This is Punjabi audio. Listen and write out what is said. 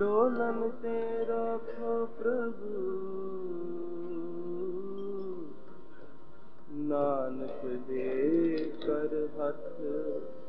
डोलन ते रखो प्रभु, नानक दे कर हथ